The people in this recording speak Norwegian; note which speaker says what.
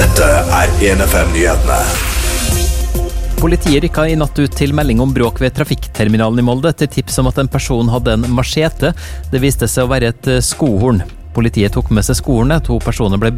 Speaker 1: Dette 1FM-nyhetene.
Speaker 2: Politiet rykket i natt ut til melding om bråk ved trafikkterminalen i Molde til tips om at en person hadde en machete. Det viste seg å være et skohorn. Politiet tok med seg skohornet, 2 personer ble